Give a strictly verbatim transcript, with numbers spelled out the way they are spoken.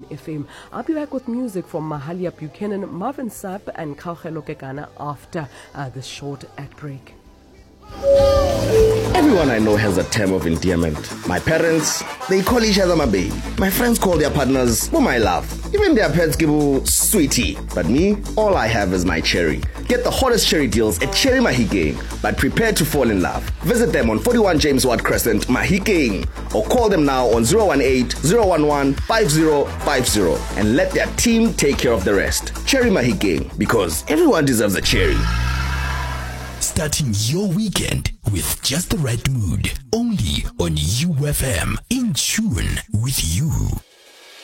F M. I'll be back with music from Mahalia Buchanan, Marvin Sapp, and Kaugelo Kekana after uh, this short ad break. Everyone I know has a term of endearment. My parents, they call each other my baby. My friends call their partners oh my love. Even their pets give you sweetie. But me, all I have is my cherry. Get the hottest cherry deals at Cherry Mahikeng, but prepare to fall in love. Visit them on forty-one James Watt Crescent, Mahikeng, or call them now on zero one eight, zero one one, five zero five zero and let their team take care of the rest. Cherry Mahikeng, because everyone deserves a cherry. Starting your weekend with just the right mood. Only on U F M. In tune with you.